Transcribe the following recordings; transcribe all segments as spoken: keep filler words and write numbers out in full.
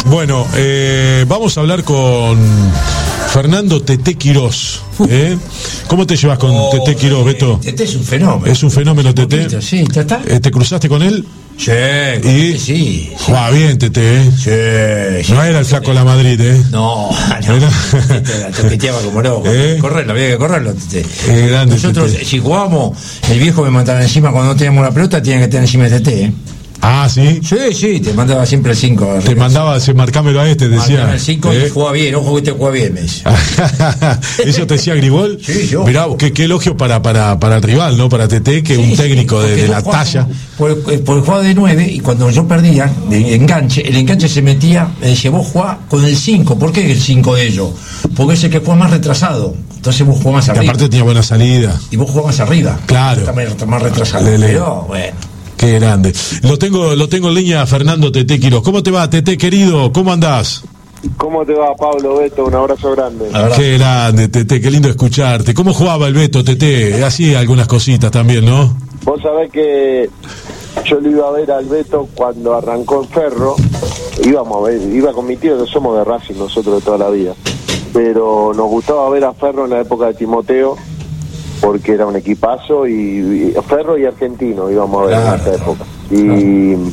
Bueno, eh, vamos a hablar con Fernando Teté Quirós. ¿eh? ¿Cómo te llevas con oh, Teté Quirós, Beto? Teté es un fenómeno. Es un fenómeno, Teté. Poquito, sí, ¿ya está? Eh, ¿Te cruzaste con él? Sí, y sí. Jugaba bien, Teté, ¿eh? Sí, sí. No era el flaco de la Madrid, ¿eh? No, no. Era... Te toqueteaba como loco. ¿Eh? Correrlo, había que correrlo, Teté. Eh, grande, Nosotros, Teté. Si jugábamos, el viejo me mandaba encima cuando no teníamos la pelota, tenía que tener encima de Teté, ¿eh? Ah, ¿sí? Sí, sí, te mandaba siempre el cinco. Te mandaba, se marcámelo a este, decía. Marcame el cinco ¿eh? Y juega bien, ojo que te juega bien, me dice. ¿Eso te decía Gribol? Sí, yo. Mirá, qué, qué elogio para, para, para el rival, ¿no? Para Teté, que es sí, un técnico sí, de, de la talla. Por el, por el juego de nueve, y cuando yo perdía, de enganche, el enganche se metía, me decía, vos jugás con el cinco. ¿Por qué el cinco de ellos? Porque es el que juega más retrasado. Entonces vos jugás más y arriba. Aparte tenía buena salida. Y vos jugás más arriba. Claro. Está más, más retrasado. Lele. Pero, bueno. Qué grande. Lo tengo, lo tengo en línea, Fernando Teté Quirós. ¿Cómo te va, Teté, querido? ¿Cómo andás? ¿Cómo te va, Pablo, Beto? Un abrazo grande. Qué grande, Teté, qué lindo escucharte. ¿Cómo jugaba el Beto, Teté? Hacía algunas cositas también, ¿no? Vos sabés que yo lo iba a ver al Beto cuando arrancó en Ferro. Íbamos a ver, iba con mi tío, que somos de Racing nosotros de toda la vida. Pero nos gustaba ver a Ferro en la época de Timoteo, porque era un equipazo, y, y Ferro y Argentino íbamos a ver claro, en esa época. Y, claro.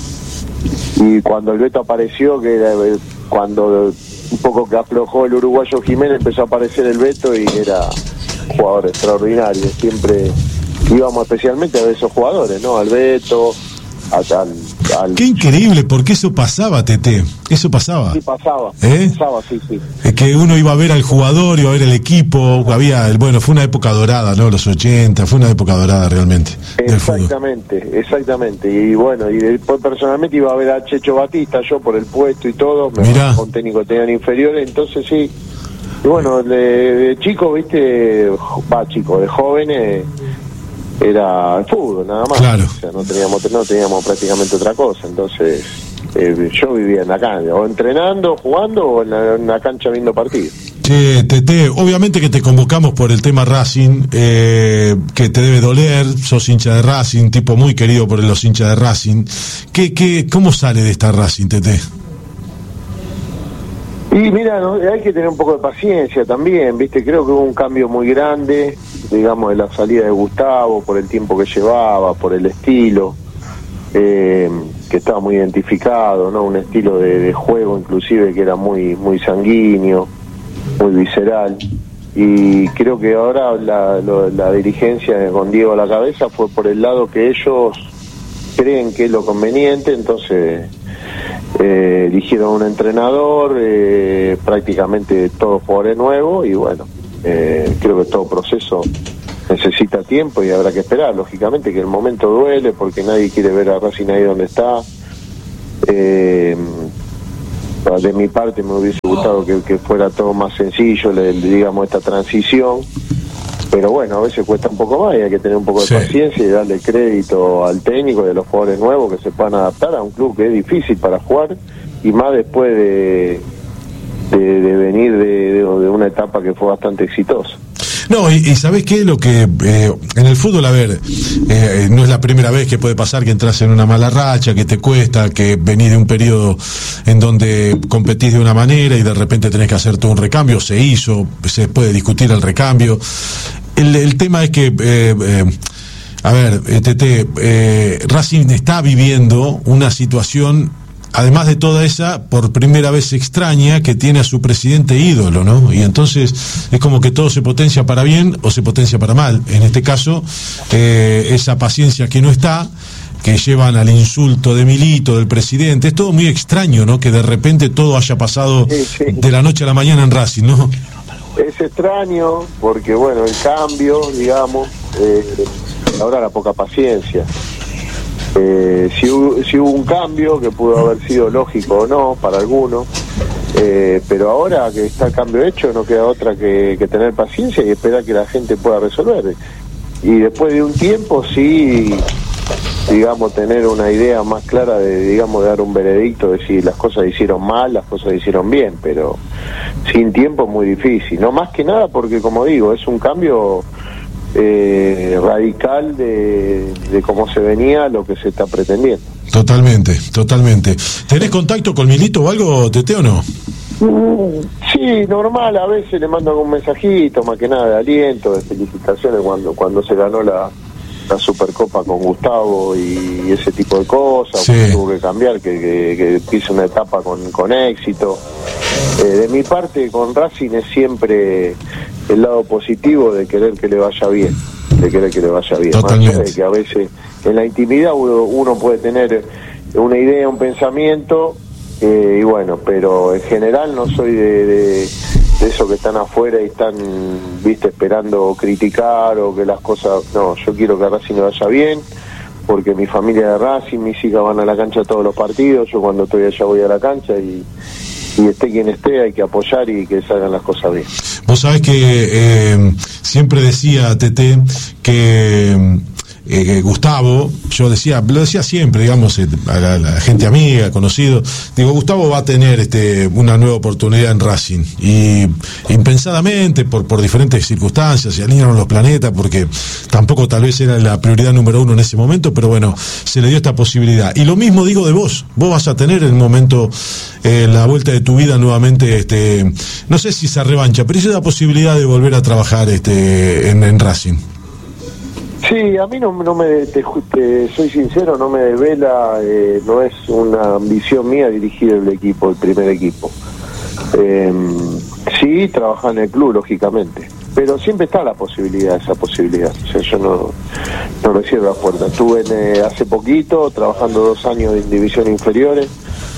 y cuando el Beto apareció, que era cuando un poco que aflojó el uruguayo Jiménez, empezó a aparecer el Beto y era un jugador extraordinario. Siempre íbamos especialmente a ver esos jugadores, ¿no? Al Beto, a, al, al... Qué increíble, porque eso pasaba, Teté. Eso pasaba. Sí, pasaba. ¿Eh? Pasaba, sí, sí. Es que uno iba a ver al jugador, iba a ver el equipo, había, bueno, fue una época dorada, ¿no? Los ochenta, fue una época dorada realmente. Exactamente, exactamente. Y bueno, y después personalmente iba a ver a Checho Batista, yo por el puesto y todo, me Mirá. Con técnico tenían inferiores, entonces sí. Y bueno, de, de chico, viste, va chico, de jóvenes era el fútbol, nada más. Claro. O sea, no teníamos, no teníamos prácticamente otra cosa, entonces eh, yo vivía en la cancha, o entrenando, jugando, o en la, en la cancha viendo partidos. Che, Teté, obviamente que te convocamos por el tema Racing, eh, que te debe doler, sos hincha de Racing, tipo muy querido por los hinchas de Racing. ¿Qué, qué, ¿Cómo sale de esta Racing, Teté? Y mira, no, hay que tener un poco de paciencia también, ¿viste? Creo que hubo un cambio muy grande, digamos, de la salida de Gustavo, por el tiempo que llevaba, por el estilo, eh, que estaba muy identificado, ¿no? Un estilo de, de juego inclusive que era muy, muy sanguíneo, muy visceral. Y creo que ahora la, la, la dirigencia con Diego a la cabeza fue por el lado que ellos creen que es lo conveniente, entonces... Eh, eligieron un entrenador, eh, prácticamente todos jugadores nuevos, y bueno, eh, creo que todo proceso necesita tiempo y habrá que esperar, lógicamente que el momento duele porque nadie quiere ver a Racing ahí donde está. Eh, de mi parte me hubiese gustado que, que fuera todo más sencillo, le, digamos, esta transición, pero bueno, a veces cuesta un poco más y hay que tener un poco de sí. paciencia y darle crédito al técnico y a los jugadores nuevos que se puedan adaptar a un club que es difícil para jugar, y más después de, de, de venir de, de, de una etapa que fue bastante exitosa. No, y, y ¿sabés qué? Lo que eh, en el fútbol, a ver, eh, no es la primera vez que puede pasar que entras en una mala racha, que te cuesta, que venís de un periodo en donde competís de una manera y de repente tenés que hacer todo un recambio. Se hizo, se puede discutir el recambio. El, el tema es que, eh, eh, a ver, Teté, eh, Racing está viviendo una situación, además de toda esa, por primera vez extraña, que tiene a su presidente ídolo, ¿no? Y entonces es como que todo se potencia para bien o se potencia para mal. En este caso, eh, esa paciencia que no está, que llevan al insulto de Milito, del presidente, es todo muy extraño, ¿no? Que de repente todo haya pasado sí, sí. de la noche a la mañana en Racing, ¿no? Es extraño porque, bueno, el cambio, digamos, eh, ahora la poca paciencia. Eh, si, hubo, si hubo un cambio que pudo haber sido lógico o no para algunos, eh, pero ahora que está el cambio hecho no queda otra que, que tener paciencia y esperar que la gente pueda resolver. Y después de un tiempo sí, digamos, tener una idea más clara de, digamos, de dar un veredicto de si las cosas hicieron mal, las cosas hicieron bien, pero sin tiempo es muy difícil. No más que nada porque, como digo, es un cambio eh, radical de, de cómo se venía a lo que se está pretendiendo. Totalmente, totalmente. ¿Tenés contacto con Milito o algo, Tete, o no? Sí, normal, a veces le mando algún mensajito, más que nada de aliento, de felicitaciones cuando cuando se ganó la, la Supercopa con Gustavo y ese tipo de cosas, sí. que tuvo que cambiar, que, que, que pise una etapa con, con éxito. Eh, de mi parte, con Racing es siempre el lado positivo de querer que le vaya bien, de querer que le vaya bien. Totalmente. Más de que a veces en la intimidad uno, uno puede tener una idea, un pensamiento, eh, y bueno, pero en general no soy de, de, de esos que están afuera y están, viste, esperando criticar o que las cosas... No, yo quiero que a Racing le vaya bien, porque mi familia de Racing, mis hijas van a la cancha todos los partidos, yo cuando estoy allá voy a la cancha y, y esté quien esté, hay que apoyar y que salgan las cosas bien. Vos sabés que eh, siempre decía Tete que... Eh, Gustavo, yo decía, lo decía siempre, digamos, eh, a la, la gente amiga, conocido, digo, Gustavo va a tener este una nueva oportunidad en Racing, y impensadamente, por, por diferentes circunstancias, se alinearon los planetas, porque tampoco tal vez era la prioridad número uno en ese momento, pero bueno, se le dio esta posibilidad. Y lo mismo digo de vos, vos vas a tener en el momento, eh, la vuelta de tu vida nuevamente, este, no sé si esa revancha, pero esa es la posibilidad de volver a trabajar este en, en Racing. Sí, a mí no, no me, te, te, soy sincero, no me desvela, eh, no es una ambición mía dirigir el equipo, el primer equipo. Eh, sí, trabajar en el club, lógicamente, pero siempre está la posibilidad, esa posibilidad. O sea, yo no, no le cierro la puerta. Estuve en, eh, hace poquito trabajando dos años en divisiones inferiores,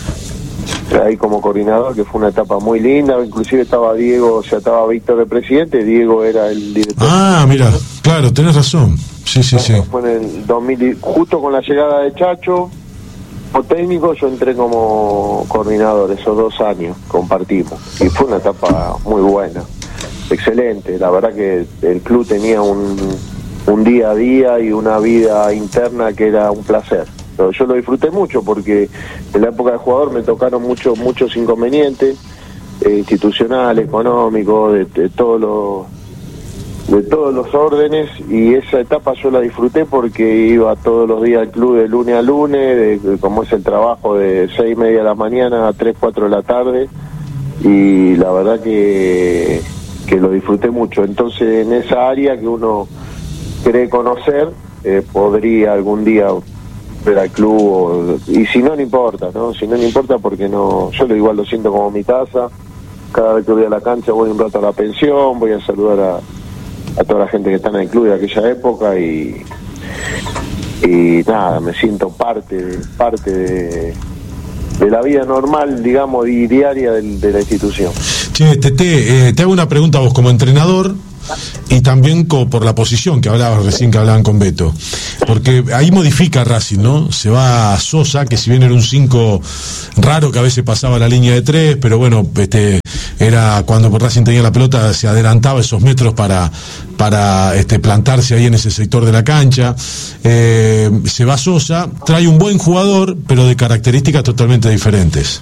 ahí como coordinador, que fue una etapa muy linda. Inclusive estaba Diego, o sea, estaba Víctor de presidente, Diego era el director. Ah, mira, claro, tenés razón. Sí, sí, sí. Fue en el dos mil, justo con la llegada de Chacho, como técnico, yo entré como coordinador, esos dos años compartimos. Y fue una etapa muy buena, excelente. La verdad que el club tenía un, un día a día y una vida interna que era un placer. Pero yo lo disfruté mucho porque en la época de jugador me tocaron muchos muchos inconvenientes, eh, institucionales, económicos, de, de todos los de todos los órdenes, y esa etapa yo la disfruté porque iba todos los días al club de lunes a lunes, de, de, como es el trabajo, de seis y media de la mañana a tres, cuatro de la tarde, y la verdad que, que lo disfruté mucho. Entonces, en esa área que uno cree conocer, eh, podría algún día ver al club, o, y si no, no importa, ¿no? Si no, no importa porque no, yo lo igual lo siento como mi casa. Cada vez que voy a la cancha voy un rato a la pensión, voy a saludar a a toda la gente que está en el club de aquella época, y y nada, me siento parte parte de, de la vida normal, digamos, y diaria de, de la institución. Che, Tete, eh, te hago una pregunta a vos como entrenador y también co- por la posición que hablabas recién, que hablaban con Beto, porque ahí modifica Racing, ¿no? Se va a Sosa, que si bien era un cinco raro, que a veces pasaba la línea de tres, pero bueno, este era cuando Racing tenía la pelota, se adelantaba esos metros para para este plantarse ahí en ese sector de la cancha. Eh, se va Sosa, trae un buen jugador, pero de características totalmente diferentes.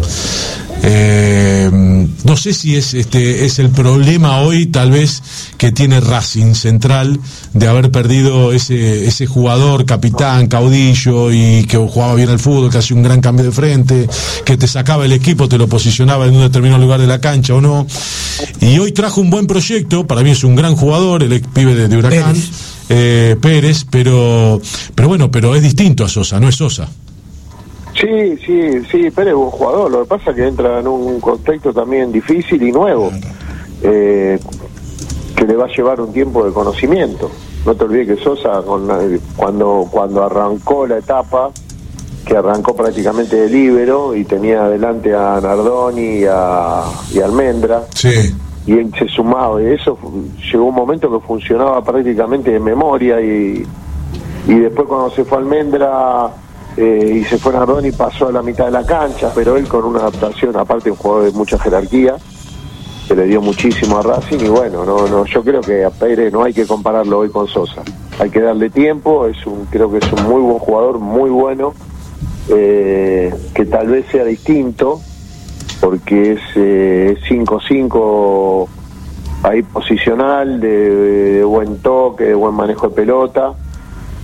Eh, no sé si es este es el problema hoy tal vez que tiene Racing Central, de haber perdido ese ese jugador capitán, caudillo, y que jugaba bien al fútbol, que hacía un gran cambio de frente, que te sacaba el equipo, te lo posicionaba en un determinado lugar de la cancha o no. Y hoy trajo un buen proyecto, para mí es un gran jugador, el ex pibe de, de Huracán, Pérez. Eh, Pérez, pero pero bueno, pero es distinto a Sosa, no es Sosa. Sí, sí, sí, Pérez es un jugador, lo que pasa es que entra en un contexto también difícil y nuevo, eh, que le va a llevar un tiempo de conocimiento. No te olvides que Sosa, con, cuando cuando arrancó la etapa, que arrancó prácticamente de líbero y tenía adelante a Nardoni y a, y a Almendra, sí, y él se sumaba, y eso llegó un momento que funcionaba prácticamente de memoria, y, y después cuando se fue Almendra... Eh, y se fue Nardoni, pasó a la mitad de la cancha, pero él con una adaptación, aparte un jugador de mucha jerarquía, que le dio muchísimo a Racing. Y bueno, no, no, yo creo que a Pérez no hay que compararlo hoy con Sosa, hay que darle tiempo. Es un, creo que es un muy buen jugador, muy bueno, eh, que tal vez sea distinto, porque es eh, cinco cinco ahí posicional, de, de buen toque, de buen manejo de pelota.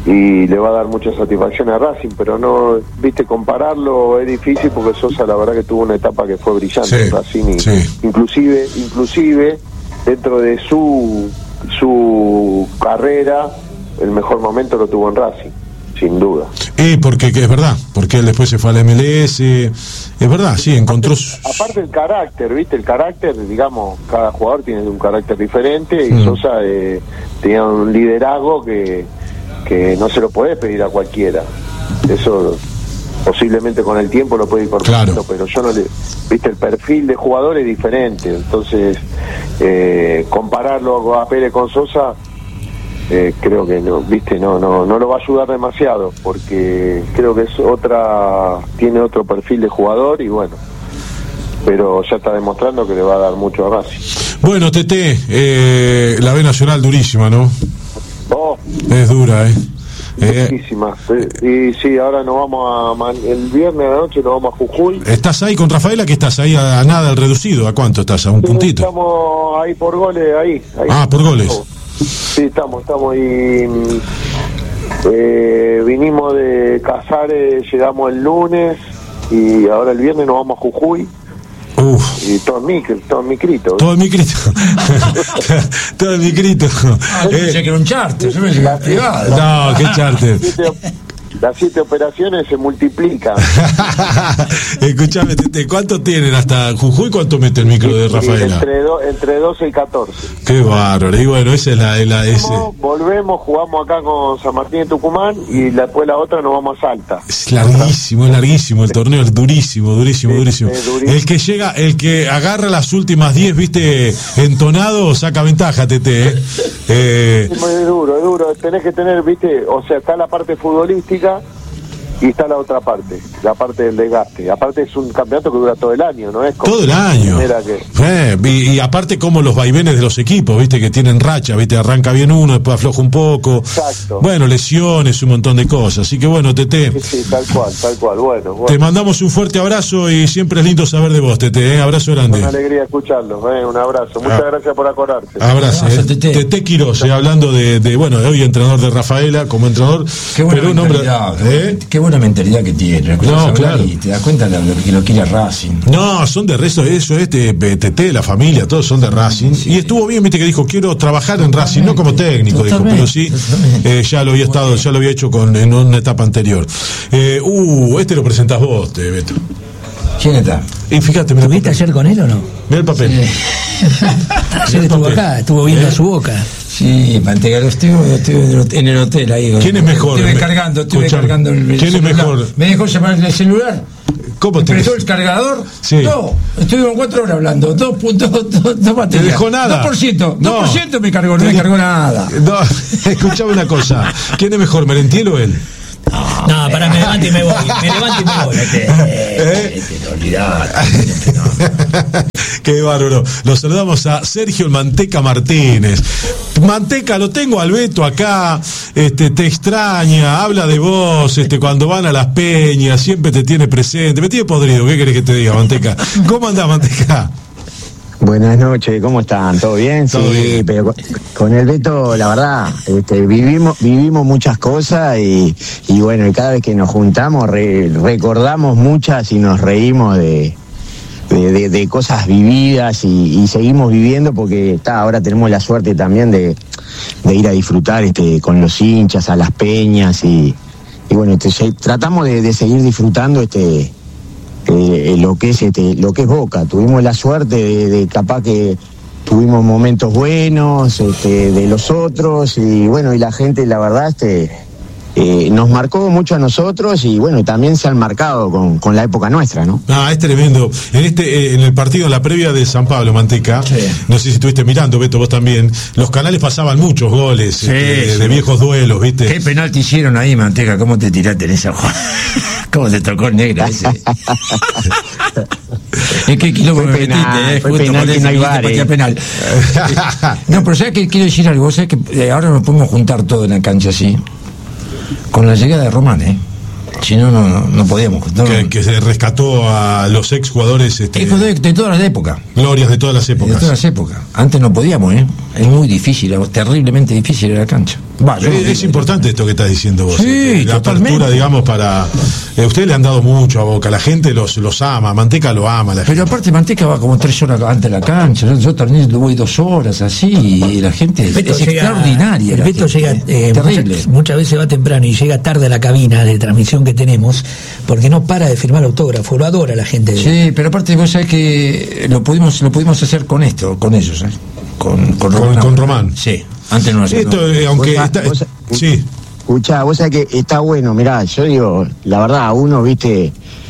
y le va a dar mucha satisfacción a Racing, pero no, viste, compararlo es difícil porque Sosa la verdad que tuvo una etapa que fue brillante sí, en Racing, y sí. inclusive, inclusive dentro de su su carrera, el mejor momento lo tuvo en Racing, sin duda. Y porque que es verdad, porque él después se fue al M L S, es verdad, sí, encontró... Aparte, aparte el carácter, viste, el carácter, digamos, cada jugador tiene un carácter diferente, y mm. Sosa eh, tenía un liderazgo que, que no se lo podés pedir a cualquiera. Eso posiblemente con el tiempo lo puede ir incorporando, claro. Pero yo no le... Viste, el perfil de jugador es diferente, entonces eh, compararlo a Pérez con Sosa... Eh, creo que no, viste, no, no, no lo va a ayudar demasiado, porque creo que es otra, tiene otro perfil de jugador y bueno, pero ya está demostrando que le va a dar mucho a Racing. Bueno, Tete, eh, la B Nacional durísima, ¿no? Oh, es dura, ¿eh? Durísima. Eh, y sí, ahora nos vamos a, el viernes a la noche nos vamos a Jujuy. ¿Estás ahí con Rafaela? ¿Que estás ahí a, a nada el reducido? ¿A cuánto estás? ¿A un sí, puntito? Estamos ahí por goles, ahí. ahí ah, por goles. Estamos. Sí, estamos, estamos y eh, vinimos de Casares, llegamos el lunes y ahora el viernes nos vamos a Jujuy. Uf. Y todo en micro, todo en micrito. Todo en micrito. Todo en micrito. Ah, yo pensé que era un charter, yo pensé que era privado. No, qué charter. Las siete operaciones se multiplican. Escuchame, Tete, ¿cuánto tienen hasta Jujuy? ¿Cuánto mete el micro de Rafaela? Entre, do, entre doce y catorce. Qué bárbaro. Y bueno, esa es la... la ese. Volvemos, volvemos, jugamos acá con San Martín de Tucumán y después la otra nos vamos a Salta. Es larguísimo, es larguísimo el torneo, es durísimo, durísimo, es, durísimo. Es durísimo. El que llega, el que agarra las últimas diez, viste, entonado, saca ventaja, Tete. ¿eh? Eh... Es muy duro, es duro. Tenés que tener, viste, o sea, está la parte futbolística y está la otra parte, la parte del desgaste. Aparte es un campeonato que dura todo el año, ¿no es? Como todo el año. Que... Eh, y, y aparte como los vaivenes de los equipos, viste, que tienen racha, viste, arranca bien uno, después afloja un poco. Exacto. Bueno, lesiones, un montón de cosas. Así que bueno, Tete. Sí, sí, tal cual, tal cual. Bueno, bueno. Te mandamos un fuerte abrazo y siempre es lindo saber de vos, Tete. ¿eh? Abrazo grande. Una alegría escucharlo, ¿eh? Un abrazo. Muchas ah. gracias por acordarse. Abrazo. Abrazo, eh. Tete. Tete Quiroz, eh, hablando de, de, bueno, de hoy entrenador de Rafaela como entrenador. Qué buena pero un hombre, ¿eh? Qué buena mentalidad que tiene. No, claro. Y te das cuenta de lo que lo quiere Racing. No, son de resto, eso es de Tete, la familia, todos son de Racing. Sí. Y estuvo bien, viste, que dijo, quiero trabajar en Racing, no como técnico, dijo, pero sí, eh, ya lo había estado, ya lo había hecho con, en una etapa anterior. Eh, uh, este lo presentás vos, te, Beto. ¿Quién está? Y fíjate, mira. ¿Estuviste ayer con él o no? Mira el papel. Sí. Ayer estuvo acá, estuvo viendo ¿Eh? su boca. Sí, Manteca, lo estuve, estuve en el hotel ahí. ¿Quién es mejor? Estuve cargando, estuve Escuchame. cargando el, el ¿Quién celular. es mejor? ¿Me dejó llamar el celular? ¿Cómo ¿Me te prestó el cargador? Sí. No, estuvimos cuatro horas hablando, dos puntos, dos, dos, dos baterías. ¿Te dejó nada? dos por ciento, no. dos por ciento me cargó, no me cargó nada. No, escuchame una cosa, ¿quién es mejor, Merentiel o él? No, no, pará, me levanto y me voy. Me levanto y me voy. Este, ¿Eh? este, no olvidate. Qué bárbaro. Lo saludamos a Sergio el Manteca Martínez. Manteca, lo tengo al Beto acá. Este, te extraña, habla de vos. Este, cuando van a las peñas, siempre te tiene presente. Me tiene podrido. ¿Qué querés que te diga, Manteca? ¿Cómo andás, Manteca? Buenas noches, ¿cómo están? ¿Todo bien? ¿Todo sí, bien? Pero con el Beto, la verdad, este, vivimos vivimos muchas cosas y, y bueno, y cada vez que nos juntamos re, recordamos muchas y nos reímos de, de, de, de cosas vividas y, y seguimos viviendo porque está, ahora tenemos la suerte también de, de ir a disfrutar este, con los hinchas, a las peñas y, y bueno, este, tratamos de, de seguir disfrutando este Eh, lo que es este, lo que es Boca. Tuvimos la suerte de, de capaz que tuvimos momentos buenos este, de los otros y bueno, y la gente la verdad este eh, nos marcó mucho a nosotros y bueno, también se han marcado con, con la época nuestra, ¿no? Ah, es tremendo. En este, eh, en el partido, en la previa de San Pablo, Manteca, sí. No sé si estuviste mirando, Beto, vos también, los canales pasaban muchos goles sí, este, sí. de viejos duelos, ¿viste? ¿Qué penal te hicieron ahí, Manteca? ¿Cómo te tiraste en esa jugada? ¿Cómo te tocó el negro ese? Es que kilo me metiste, eh, fue penal que no hay bar, eh. penal. No, pero ¿sabes qué? Quiero decir algo, ¿sabes que eh, ahora nos podemos juntar todo en la cancha así? Con la llegada de Román, ¿eh? Si no, no, no, no podíamos. No, que, que se rescató a los ex jugadores. Este, Hijos de, de todas las épocas. Glorias de todas las épocas. De todas las épocas. Antes no podíamos, ¿eh? Es muy difícil, terriblemente difícil era la cancha. Va, yo- es, es importante esto que estás diciendo vos. Sí, eh, la totalmente. apertura, digamos, para... Eh, ustedes le han dado mucho a Boca, la gente los, los ama, Manteca lo ama, la gente. Pero aparte Manteca va como tres horas antes de la cancha, yo también voy dos horas así, y la gente es, Beto es llega- extraordinaria. El la Beto gente, llega, eh, terrible. muchas, muchas veces va temprano y llega tarde a la cabina de transmisión que tenemos, porque no para de firmar autógrafo, lo adora la gente. Sí, pero aparte vos sabés que lo pudimos, lo pudimos hacer con esto, con ellos, ¿eh? Con, con, Con- con Román. Sí, antes no lo hacíamos. Esto, eh, aunque Vos sa- está, vos sa- sí, Escuchá, vos sabés que está bueno, mirá, yo digo, la verdad, uno, viste,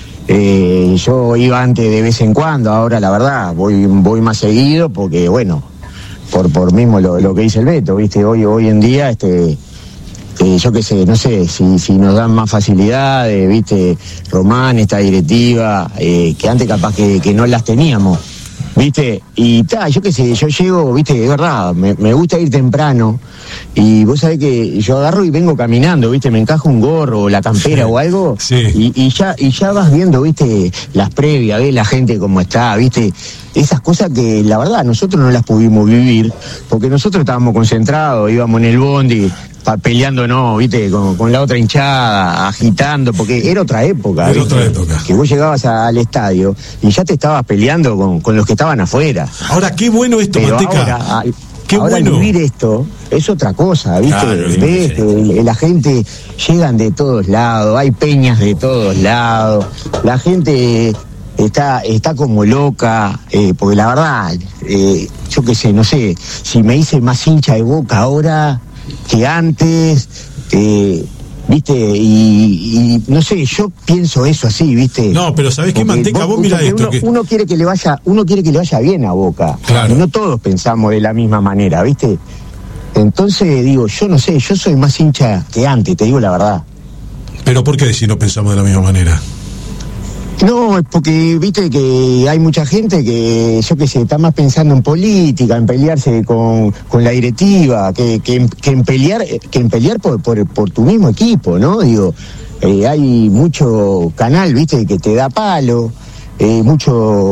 eh, yo iba antes de vez en cuando, ahora la verdad, voy voy más seguido porque, bueno, por por mismo lo, lo que dice el Beto, viste, hoy hoy en día, este, eh, yo qué sé, no sé, si, si nos dan más facilidades, viste, Román, esta directiva, eh, que antes capaz que, que no las teníamos. ¿Viste? Y ta, yo qué sé, yo llego, viste, es verdad, me, me gusta ir temprano y vos sabés que yo agarro y vengo caminando, viste, me encajo un gorro o la campera Sí, o algo sí. y, y ya y ya vas viendo, viste, las previas, ves la gente cómo está, viste, esas cosas que la verdad nosotros no las pudimos vivir porque nosotros estábamos concentrados, íbamos en el bondi pa- peleando, no, viste, con, con la otra hinchada, agitando, porque era otra época. Era ¿viste? otra época. Que vos llegabas a- al estadio y ya te estabas peleando con, con los que estaban afuera. ahora qué bueno esto, Pero Manteca. ahora, al- Qué ahora al bueno. vivir esto es otra cosa, ¿viste? Claro, sí, Ves sí. que el- la gente llegan de todos lados, hay peñas de todos lados, la gente está está como loca, eh, porque la verdad, eh, yo qué sé, no sé, si me hice más hincha de Boca ahora que antes, eh, ¿viste? Y, y no sé, yo pienso eso así, ¿viste? No, pero ¿sabés qué, Porque Manteca? Vos mirá porque esto, Uno, que- uno quiere que le vaya, uno quiere que le vaya bien a Boca. Claro. Y no todos pensamos de la misma manera, ¿viste? Entonces digo, yo no sé, yo soy más hincha que antes, te digo la verdad. Pero ¿por qué si no pensamos de la misma manera? No, es porque viste que hay mucha gente que, yo qué sé, está más pensando en política, en pelearse con, con la directiva, que, que, en- que en pelear, que en pelear por, por, por tu mismo equipo, ¿no? Digo, eh, hay mucho canal, viste, que te da palo, eh, mucho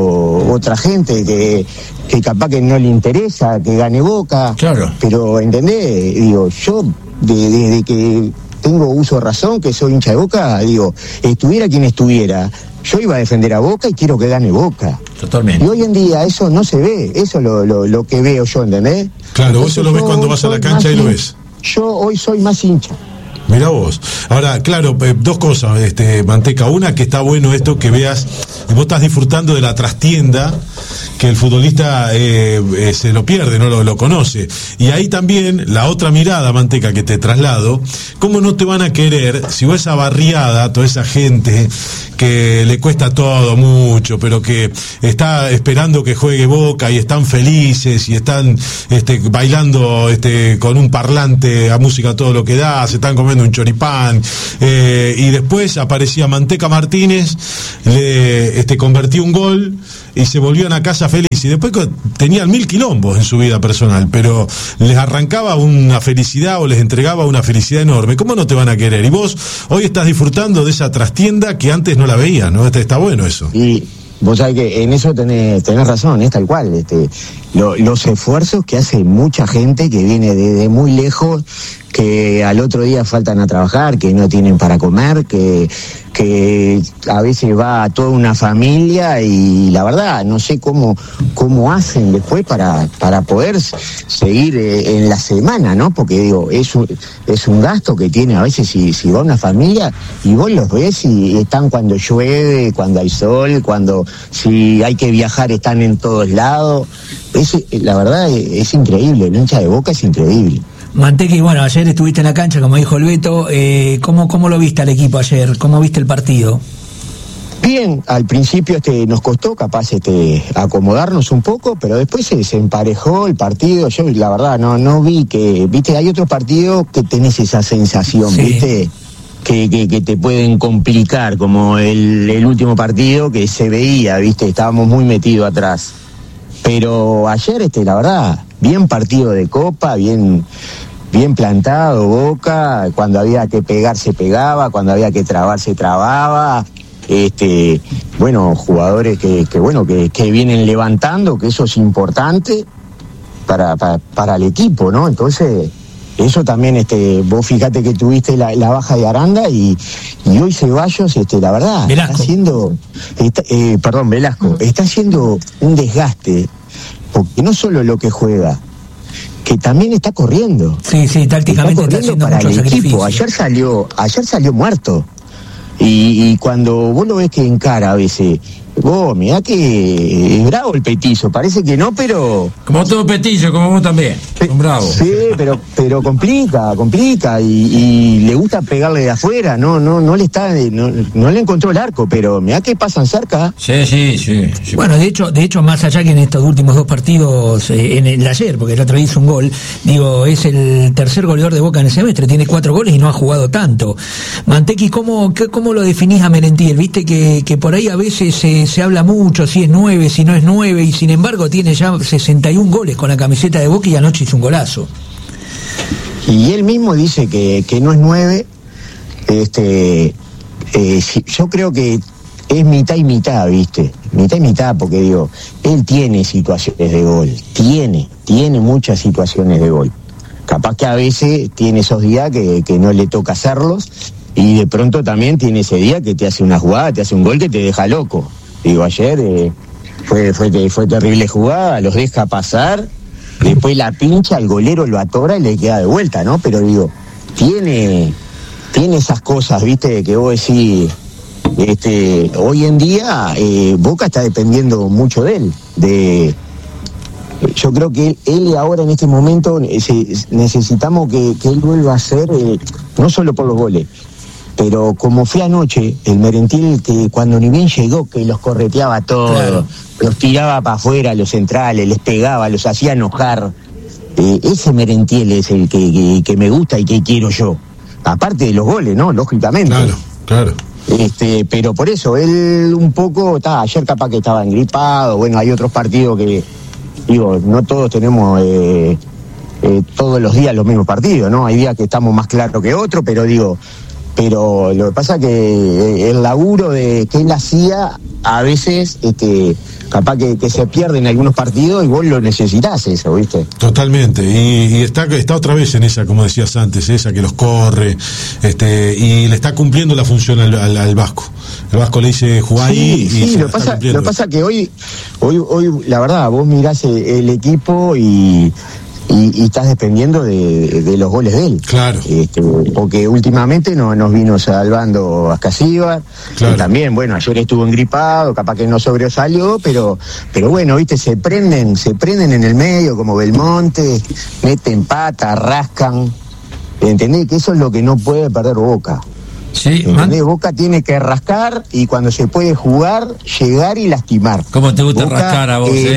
otra gente que, que capaz que no le interesa que gane Boca. Claro. Pero, ¿entendés? Digo, yo de- desde que tengo uso de razón, que soy hincha de Boca, digo, estuviera quien estuviera, yo iba a defender a Boca y quiero que gane Boca. Y Totalmente. hoy en día eso no se ve, eso es lo, lo, lo que veo yo, ¿entendés? Claro, vos eso lo ves yo cuando hoy vas a la soy cancha más y lo hin- ves. Yo hoy soy más hincha. Mirá vos. Ahora, claro, eh, dos cosas, este, Manteca. Una, que está bueno esto que veas, vos estás disfrutando de la trastienda, que el futbolista eh, eh, se lo pierde, no lo, lo conoce. Y ahí también, la otra mirada, Manteca, que te traslado, ¿cómo no te van a querer si vos esa barriada, toda esa gente que le cuesta todo mucho, pero que está esperando que juegue Boca y están felices y están este, bailando este, con un parlante a música todo lo que da, se están comiendo un choripán, eh, y después aparecía Manteca Martínez, le este, convertía un gol y se volvían a casa feliz, y después co- tenían mil quilombos en su vida personal, pero les arrancaba una felicidad o les entregaba una felicidad enorme. ¿Cómo no te van a querer? Y vos hoy estás disfrutando de esa trastienda que antes no la veías, ¿no? Está, está bueno eso. Y vos sabés que en eso tenés, tenés razón, es tal cual. Este, lo- los esfuerzos que hace mucha gente que viene de, de muy lejos, que al otro día faltan a trabajar, que no tienen para comer, que, que a veces va toda una familia y la verdad no sé cómo, cómo hacen después para, para poder seguir eh, en la semana, ¿no? Porque digo, es un, es un gasto que tiene a veces si, si va una familia y vos los ves y están cuando llueve, cuando hay sol, cuando si hay que viajar están en todos lados. Es, la verdad es, es increíble, el hincha de Boca es increíble. Manteca, y bueno, ayer estuviste en la cancha, como dijo el Beto, eh, ¿cómo, ¿cómo lo viste al equipo ayer? ¿Cómo viste el partido? Bien, al principio este nos costó capaz este acomodarnos un poco, pero después se, se emparejó el partido. Yo la verdad no no vi que, viste, hay otro partido que tenés esa sensación, Sí. viste, que, que, que te pueden complicar, como el, el último partido que se veía, viste, estábamos muy metidos atrás. Pero ayer este la verdad, bien partido de Copa, bien bien plantado Boca, cuando había que pegar se pegaba, cuando había que trabar se trababa. Este, bueno, jugadores que, que bueno, que, que vienen levantando, que eso es importante para, para, para el equipo, ¿no? Entonces, Eso también, este, vos fíjate que tuviste la, la baja de Aranda y, y hoy Ceballos, este, la verdad, Velasco. está haciendo, está, eh, perdón, Velasco, está haciendo un desgaste, porque no solo lo que juega, que también está corriendo. Sí, sí, tácticamente está, está haciendo corriendo para mucho el sacrificio. equipo. Ayer salió, ayer salió muerto. Y, y cuando vos lo ves que encara a veces, vos, mirá que es bravo el petizo, parece que no, pero... Como todo petizo, como vos también, son bravos. Sí, pero pero complica, complica, y, y le gusta pegarle de afuera, no no no le está, no, no le encontró el arco, pero mirá que pasan cerca. Sí, sí, sí, sí. Bueno, de hecho, de hecho, más allá que en estos últimos dos partidos, eh, en el ayer, porque el otro día hizo un gol, digo, es el tercer goleador de Boca en el semestre, tiene cuatro goles y no ha jugado tanto. Mantequi, ¿cómo, qué, cómo lo definís a Merentiel? Viste que, que por ahí a veces se, se habla mucho, si es nueve, si no es nueve, y sin embargo tiene ya sesenta y un goles con la camiseta de Boca y anoche hizo un golazo. Y él mismo dice que, que no es nueve, este, eh, si, yo creo que es mitad y mitad, ¿viste? Mitad y mitad, porque digo, él tiene situaciones de gol, tiene, tiene muchas situaciones de gol. Capaz que a veces tiene esos días que, que no le toca hacerlos, y de pronto también tiene ese día que te hace una jugada, te hace un gol que te deja loco. Digo, ayer eh, fue, fue, fue terrible jugada, los deja pasar, después la pincha, el golero lo atora y le queda de vuelta, ¿no? Pero digo, tiene, tiene esas cosas, ¿viste? Que vos decís, este, hoy en día eh, Boca está dependiendo mucho de él, de... Yo creo que él, él ahora en este momento eh, se, necesitamos que, que él vuelva a ser, eh, no solo por los goles, pero como fue anoche, el Merentiel que cuando ni bien llegó, que los correteaba todos, claro, los tiraba para afuera a los centrales, les pegaba, los hacía enojar. Eh, ese Merentiel es el que, que, que me gusta y que quiero yo. Aparte de los goles, ¿no? Lógicamente. Claro, claro. Este, pero por eso, él un poco, ta, ayer capaz que estaba engripado, bueno, hay otros partidos que, digo, no todos tenemos eh, eh, todos los días los mismos partidos, ¿no? Hay días que estamos más claros que otros, pero digo, pero lo que pasa que el laburo de que él hacía a veces este capaz que, que se pierde en algunos partidos y vos lo necesitas eso, ¿viste? Totalmente, y, y está está otra vez en esa, como decías antes, esa que los corre, este y le está cumpliendo la función al, al, al Vasco. El Vasco le dice jugá sí, ahí y sí, se lo la pasa, está cumpliendo. Lo pasa que hoy, hoy, hoy la verdad, vos mirás el, el equipo y Y, y estás dependiendo de, de los goles de él. Claro. Este, porque últimamente no, nos vino salvando Ascasíbar. Claro. También, bueno, ayer estuvo engripado, capaz que no sobresalió, pero, pero bueno, viste, se prenden, se prenden en el medio como Belmonte, meten pata, rascan. ¿Entendés? Que eso es lo que no puede perder Boca. Sí, ¿entendés? Boca tiene que rascar y cuando se puede jugar, llegar y lastimar. ¿Cómo te gusta Boca, rascar a vos, eh? eh?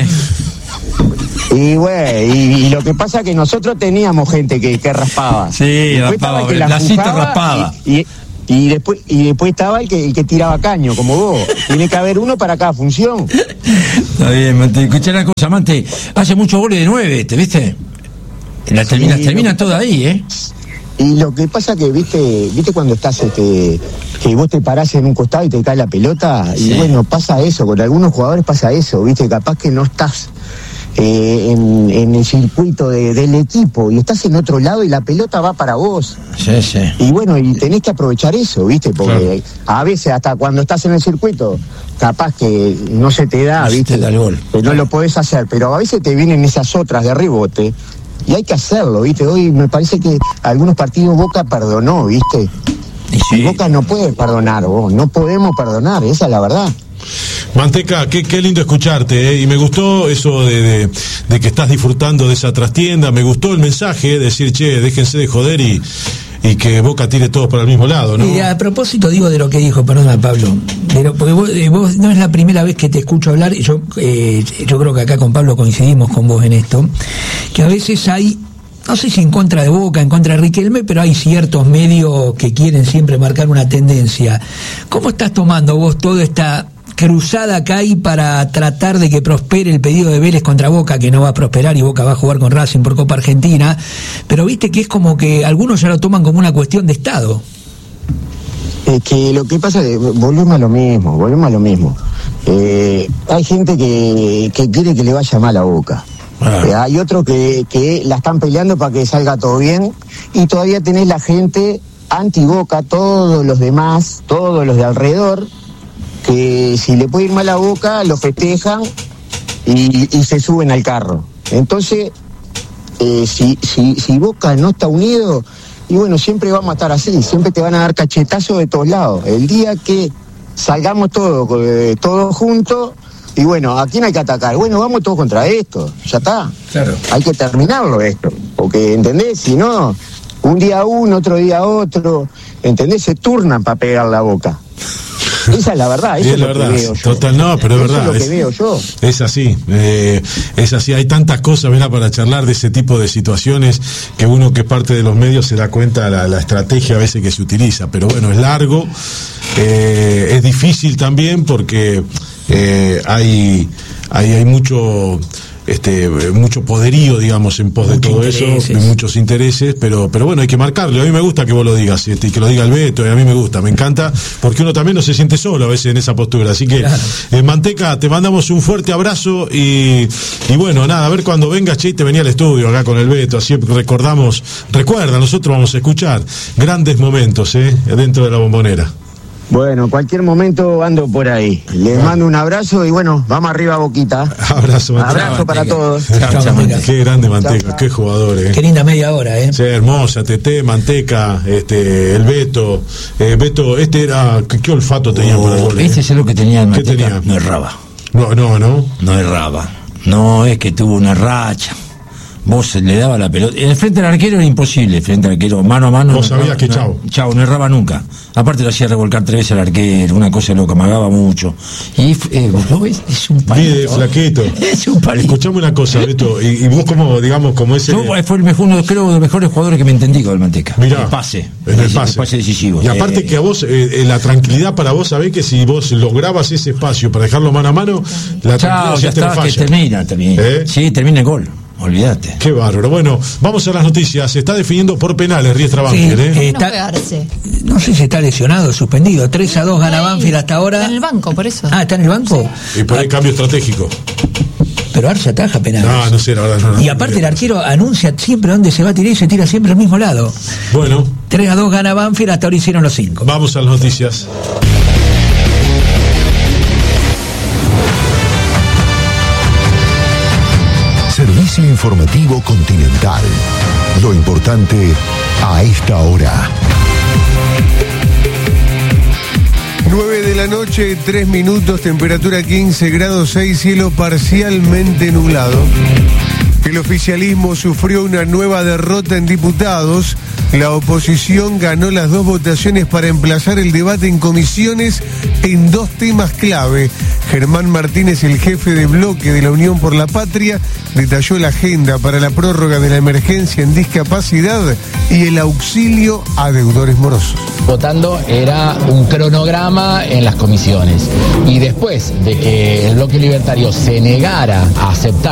Y bueno, y, y lo que pasa es que nosotros teníamos gente que, que raspaba. Sí, después raspaba, estaba el que la Blasito empujaba raspaba. Y, y, y después y después estaba el que, el que tiraba caño, como vos. Tiene que haber uno para cada función. Está bien, Mante. Escuché una cosa, Mante. Hace muchos goles de nueve, ¿te viste? La Sí, termina, termina lo- toda ahí, ¿eh? Y lo que pasa que, viste, viste cuando estás, este, que vos te parás en un costado y te cae la pelota, Sí. y bueno, pasa eso, con algunos jugadores pasa eso, viste, capaz que no estás eh, en, en el circuito de- del equipo y estás en otro lado y la pelota va para vos. Sí, sí. Y bueno, y tenés que aprovechar eso, ¿viste? Porque a veces hasta cuando estás en el circuito, capaz que no se te da, No se ¿viste? te da el gol. Que no lo podés hacer, pero a veces te vienen esas otras de rebote y hay que hacerlo, ¿viste? Hoy me parece que algunos partidos Boca perdonó, ¿viste? Y sí. Y Boca no puede perdonar, vos, no podemos perdonar, esa es la verdad. Manteca, qué, qué lindo escucharte, ¿eh? Y me gustó eso de, de, de que estás disfrutando de esa trastienda, me gustó el mensaje, ¿eh? Decir, che, déjense de joder y, y que Boca tire todos para el mismo lado, ¿no? Y a propósito digo de lo que dijo, perdona Pablo, pero porque vos, eh, vos no es la primera vez que te escucho hablar, y yo, eh, yo creo que acá con Pablo coincidimos con vos en esto, que a veces hay, no sé si en contra de Boca, en contra de Riquelme, pero hay ciertos medios que quieren siempre marcar una tendencia. ¿Cómo estás tomando vos toda esta cruzada que hay para tratar de que prospere el pedido de Vélez contra Boca, que no va a prosperar y Boca va a jugar con Racing por Copa Argentina, pero viste que es como que algunos ya lo toman como una cuestión de Estado? Es que lo que pasa es que volvemos a lo mismo, volvemos a lo mismo. Eh, hay gente que, que quiere que le vaya mal a Boca. Ah. Eh, hay otros que, que la están peleando para que salga todo bien, y todavía tenés la gente anti-Boca, todos los demás, todos los de alrededor, que si le puede ir mal a Boca, lo festejan y, y se suben al carro. Entonces, eh, si, si, si Boca no está unido, y bueno, siempre vamos a estar así, siempre te van a dar cachetazos de todos lados. El día que salgamos todos, eh, todos juntos, y bueno, ¿a quién hay que atacar? Bueno, vamos todos contra esto, ya está. Claro. Hay que terminarlo esto, porque, ¿entendés? Si no, un día uno, otro día otro, ¿entendés? Se turnan para pegar la Boca. Esa es la verdad, eso es, es lo verdad, que veo yo. Total, no, pero es verdad. Eso es lo que veo yo. Es así, eh, es así. Hay tantas cosas, ¿verdad?, para charlar de ese tipo de situaciones, que uno que es parte de los medios se da cuenta de la, la estrategia a veces que se utiliza. Pero bueno, es largo, eh, es difícil también porque eh, hay, hay, hay mucho... Este, mucho poderío, digamos, en pos de todo eso, y muchos intereses, pero pero bueno, hay que marcarlo. A mí me gusta que vos lo digas, este, y que lo diga el Beto, y a mí me gusta, me encanta, porque uno también no se siente solo a veces en esa postura. Así que, claro. eh, Manteca, te mandamos un fuerte abrazo, y, y bueno, nada, a ver cuando vengas, che, te venía al estudio acá con el Beto, así recordamos, recuerda, nosotros vamos a escuchar grandes momentos, eh, dentro de la Bombonera. Bueno, cualquier momento ando por ahí. Les bueno. mando un abrazo y bueno, vamos arriba, Boquita. Abrazo, Manteca. Abrazo para todos. Chau, chau, Manteca. Qué grande Manteca, chau, chau. Qué jugador, eh. Qué linda media hora, eh. Sí, hermosa, Tete, Manteca, este, el Beto. Eh, Beto, este era, ¿qué, qué olfato tenía oh, para el gol? Ese es lo que tenía el Manteca. ¿Qué tenía? No erraba. No, no, no. No erraba. No es que tuvo una racha. Vos le daba la pelota. En el frente del arquero era imposible, frente al arquero, mano a mano. Vos no, sabías que no, chau. Chau, no erraba nunca. Aparte lo hacía revolcar tres veces al arquero, una cosa loca, amagaba mucho. Y eh, vos lo ves, es un palito. Mide, flaquito. Es un palito. Escuchame una cosa, Beto, y, y vos como, digamos, como ese... Yo fue el mejor, uno, creo, de los mejores jugadores que me entendí con el Manteca. Mirá, el pase. En el pase. El pase decisivo. Y aparte eh, que a vos, eh, la tranquilidad para vos, sabés que si vos lograbas ese espacio para dejarlo mano a mano, la chao, tranquilidad ya te está, falla. que termina, termina. ¿Eh? Sí, termina el gol. Olvídate. Qué bárbaro. Bueno, vamos a las noticias. Se está definiendo por penales Riestra Banfield, sí, ¿eh? Está, no sé si está lesionado, suspendido. tres a dos gana Banfield hasta ahora. Está en el banco, por eso. Ah, ¿está en el banco? Sí. Y por ahí ah. cambio estratégico. Pero Arce ataja penales. No, no sé, la verdad. No, no, y aparte no el arquero anuncia siempre dónde se va a tirar y se tira siempre al mismo lado. Bueno. tres a dos gana Banfield, hasta ahora hicieron los cinco. Vamos a las noticias. Servicio informativo Continental. Lo importante a esta hora. nueve de la noche, tres minutos, temperatura quince grados seis, cielo parcialmente nublado. El oficialismo sufrió una nueva derrota en diputados. La oposición ganó las dos votaciones para emplazar el debate en comisiones en dos temas clave. Germán Martínez, el jefe de bloque de la Unión por la Patria, detalló la agenda para la prórroga de la emergencia en discapacidad y el auxilio a deudores morosos. Votando era un cronograma en las comisiones. Y después de que el bloque libertario se negara a aceptar